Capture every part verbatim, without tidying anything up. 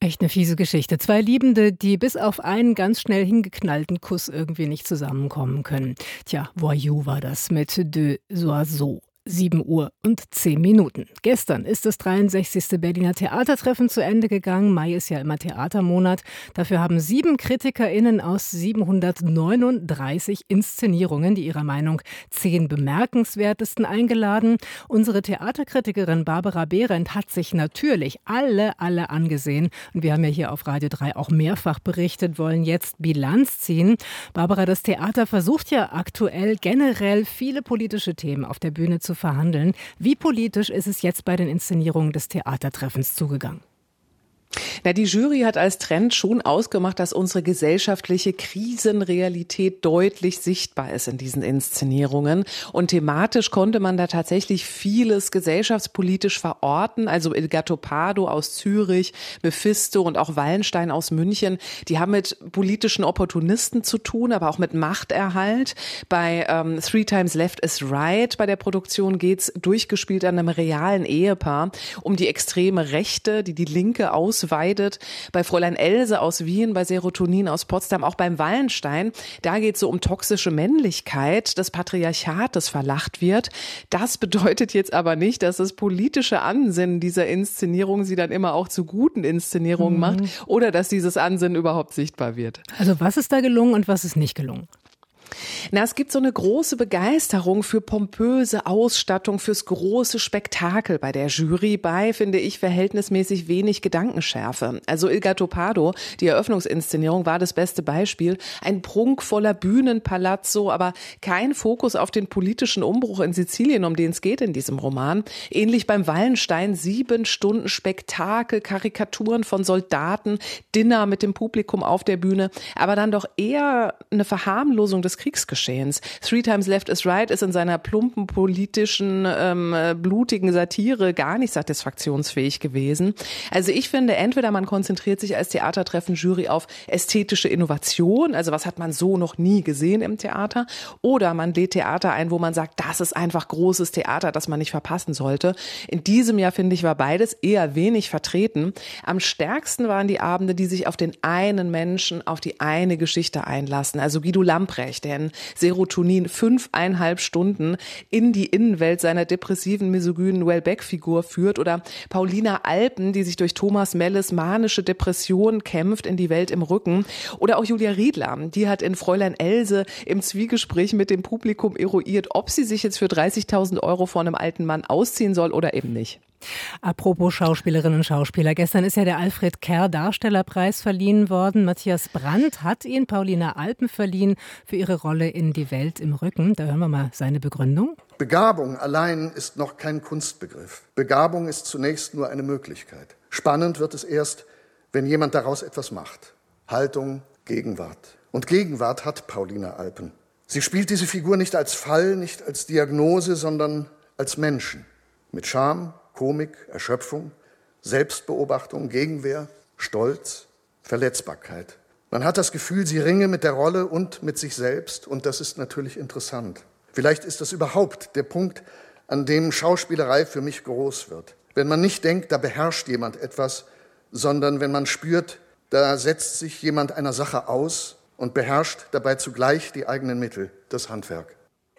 Echt eine fiese Geschichte. Zwei Liebende, die bis auf einen ganz schnell hingeknallten Kuss irgendwie nicht zusammenkommen können. Tja, Voyou war das mit Deux Oiseaux. sieben Uhr und zehn Minuten. Gestern ist das dreiundsechzigste Berliner Theatertreffen zu Ende gegangen. Mai ist ja immer Theatermonat. Dafür haben sieben KritikerInnen aus siebenhundertneununddreißig Inszenierungen die ihrer Meinung zehn bemerkenswertesten eingeladen. Unsere Theaterkritikerin Barbara Behrendt hat sich natürlich alle, alle angesehen. Und wir haben ja hier auf Radio drei auch mehrfach berichtet, wollen jetzt Bilanz ziehen. Barbara, das Theater versucht ja aktuell generell viele politische Themen auf der Bühne zu verhandeln. Wie politisch ist es jetzt bei den Inszenierungen des Theatertreffens zugegangen? Na, die Jury hat als Trend schon ausgemacht, dass unsere gesellschaftliche Krisenrealität deutlich sichtbar ist in diesen Inszenierungen. Und thematisch konnte man da tatsächlich vieles gesellschaftspolitisch verorten. Also Il Gattopardo aus Zürich, Mephisto und auch Wallenstein aus München, die haben mit politischen Opportunisten zu tun, aber auch mit Machterhalt. Bei ähm, Three Times Left is Right, bei der Produktion geht's durchgespielt an einem realen Ehepaar um die extreme Rechte, die die Linke aus weidet. Bei Fräulein Else aus Wien, bei Serotonin aus Potsdam, auch beim Wallenstein, da geht es so um toxische Männlichkeit, das Patriarchat, das verlacht wird. Das bedeutet jetzt aber nicht, dass das politische Ansinnen dieser Inszenierung sie dann immer auch zu guten Inszenierungen mhm. macht oder dass dieses Ansinnen überhaupt sichtbar wird. Also was ist da gelungen und was ist nicht gelungen? Na, es gibt so eine große Begeisterung für pompöse Ausstattung, fürs große Spektakel bei der Jury, bei, finde ich, verhältnismäßig wenig Gedankenschärfe. Also Il Gattopardo, die Eröffnungsinszenierung, war das beste Beispiel. Ein prunkvoller Bühnenpalazzo, aber kein Fokus auf den politischen Umbruch in Sizilien, um den es geht in diesem Roman. Ähnlich beim Wallenstein, sieben Stunden Spektakel, Karikaturen von Soldaten, Dinner mit dem Publikum auf der Bühne, aber dann doch eher eine Verharmlosung des Kriegsgeschehens. Three Times Left is Right ist in seiner plumpen, politischen, ähm, blutigen Satire gar nicht satisfaktionsfähig gewesen. Also ich finde, entweder man konzentriert sich als Theatertreffen-Jury auf ästhetische Innovation, also was hat man so noch nie gesehen im Theater, oder man lädt Theater ein, wo man sagt, das ist einfach großes Theater, das man nicht verpassen sollte. In diesem Jahr, finde ich, war beides eher wenig vertreten. Am stärksten waren die Abende, die sich auf den einen Menschen, auf die eine Geschichte einlassen. Also Guido Lamprecht, der in Serotonin fünfeinhalb Stunden in die Innenwelt seiner depressiven, misogynen Noel Beck-Figur führt, oder Paulina Alpen, die sich durch Thomas Melles manische Depression kämpft in die Welt im Rücken, oder auch Julia Riedler, die hat in Fräulein Else im Zwiegespräch mit dem Publikum eruiert, ob sie sich jetzt für dreißigtausend Euro vor einem alten Mann ausziehen soll oder eben nicht. Apropos Schauspielerinnen und Schauspieler. Gestern ist ja der Alfred Kerr Darstellerpreis verliehen worden. Matthias Brandt hat ihn Paulina Alpen verliehen für ihre Rolle in Die Welt im Rücken. Da hören wir mal seine Begründung. Begabung allein ist noch kein Kunstbegriff. Begabung ist zunächst nur eine Möglichkeit. Spannend wird es erst, wenn jemand daraus etwas macht. Haltung, Gegenwart. Und Gegenwart hat Paulina Alpen. Sie spielt diese Figur nicht als Fall, nicht als Diagnose, sondern als Menschen. Mit Scham, Komik, Erschöpfung, Selbstbeobachtung, Gegenwehr, Stolz, Verletzbarkeit. Man hat das Gefühl, sie ringe mit der Rolle und mit sich selbst, und das ist natürlich interessant. Vielleicht ist das überhaupt der Punkt, an dem Schauspielerei für mich groß wird. Wenn man nicht denkt, da beherrscht jemand etwas, sondern wenn man spürt, da setzt sich jemand einer Sache aus und beherrscht dabei zugleich die eigenen Mittel, das Handwerk.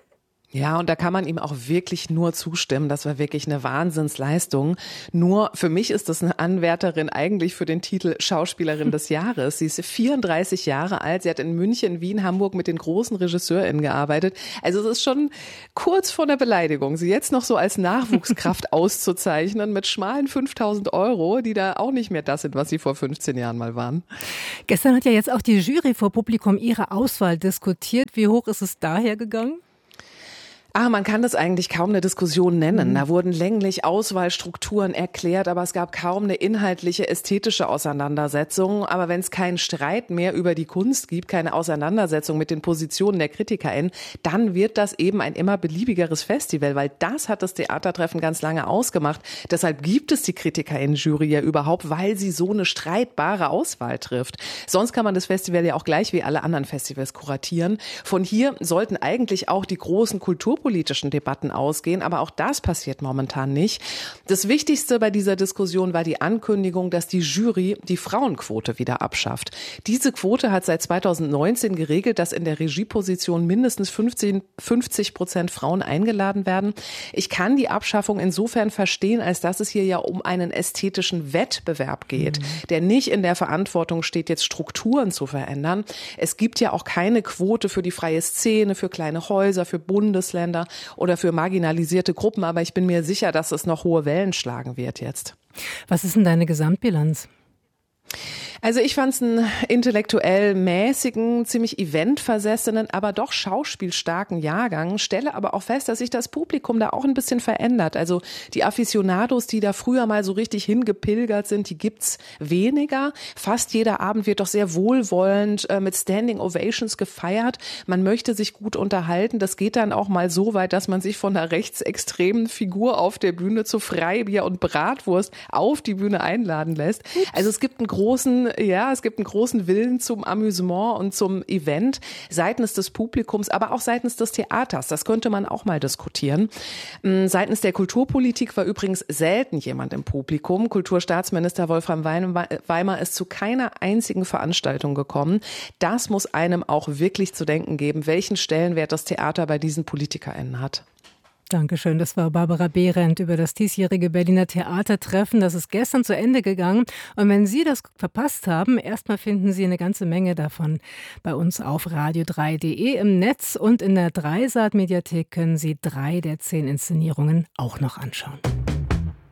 Ja, und da kann man ihm auch wirklich nur zustimmen. Das war wirklich eine Wahnsinnsleistung. Nur für mich ist das eine Anwärterin eigentlich für den Titel Schauspielerin des Jahres. Sie ist vierunddreißig Jahre alt. Sie hat in München, Wien, Hamburg mit den großen RegisseurInnen gearbeitet. Also es ist schon kurz vor der Beleidigung, sie jetzt noch so als Nachwuchskraft auszuzeichnen mit schmalen fünftausend Euro, die da auch nicht mehr das sind, was sie vor fünfzehn Jahren mal waren. Gestern hat ja jetzt auch die Jury vor Publikum ihre Auswahl diskutiert. Wie hoch ist es daher gegangen? Ah, man kann das eigentlich kaum eine Diskussion nennen. Da wurden länglich Auswahlstrukturen erklärt, aber es gab kaum eine inhaltliche, ästhetische Auseinandersetzung. Aber wenn es keinen Streit mehr über die Kunst gibt, keine Auseinandersetzung mit den Positionen der KritikerInnen, dann wird das eben ein immer beliebigeres Festival, weil das hat das Theatertreffen ganz lange ausgemacht. Deshalb gibt es die KritikerInnen-Jury ja überhaupt, weil sie so eine streitbare Auswahl trifft. Sonst kann man das Festival ja auch gleich wie alle anderen Festivals kuratieren. Von hier sollten eigentlich auch die großen Kultur kulturpolitischen Debatten ausgehen, aber auch das passiert momentan nicht. Das Wichtigste bei dieser Diskussion war die Ankündigung, dass die Jury die Frauenquote wieder abschafft. Diese Quote hat seit zweitausendneunzehn geregelt, dass in der Regieposition mindestens fünfzig Prozent Frauen eingeladen werden. Ich kann die Abschaffung insofern verstehen, als dass es hier ja um einen ästhetischen Wettbewerb geht, mhm. der nicht in der Verantwortung steht, jetzt Strukturen zu verändern. Es gibt ja auch keine Quote für die freie Szene, für kleine Häuser, für Bundesländer oder für marginalisierte Gruppen, aber ich bin mir sicher, dass es noch hohe Wellen schlagen wird jetzt. Was ist denn deine Gesamtbilanz? Also ich fand es einen intellektuell mäßigen, ziemlich eventversessenen, aber doch schauspielstarken Jahrgang, stelle aber auch fest, dass sich das Publikum da auch ein bisschen verändert. Also die Aficionados, die da früher mal so richtig hingepilgert sind, die gibt's weniger. Fast jeder Abend wird doch sehr wohlwollend äh, mit Standing Ovations gefeiert. Man möchte sich gut unterhalten. Das geht dann auch mal so weit, dass man sich von einer rechtsextremen Figur auf der Bühne zu Freibier und Bratwurst auf die Bühne einladen lässt. Also es gibt einen großen Ja, es gibt einen großen Willen zum Amüsement und zum Event seitens des Publikums, aber auch seitens des Theaters. Das könnte man auch mal diskutieren. Seitens der Kulturpolitik war übrigens selten jemand im Publikum. Kulturstaatsminister Wolfram Weimar ist zu keiner einzigen Veranstaltung gekommen. Das muss einem auch wirklich zu denken geben, welchen Stellenwert das Theater bei diesen PolitikerInnen hat. Dankeschön, das war Barbara Behrendt über das diesjährige Berliner Theatertreffen. Das ist gestern zu Ende gegangen. Und wenn Sie das verpasst haben, erstmal finden Sie eine ganze Menge davon bei uns auf radio drei punkt de im Netz. Und in der Dreisat-Mediathek können Sie drei der zehn Inszenierungen auch noch anschauen.